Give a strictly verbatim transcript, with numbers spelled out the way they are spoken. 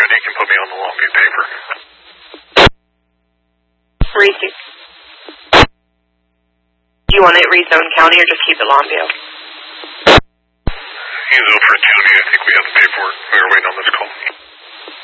he can put me on the Longview paper. Reese. Do you want it rezone county or just keep it Longview? He's over in county. I think we have the paperwork. We were waiting on this call.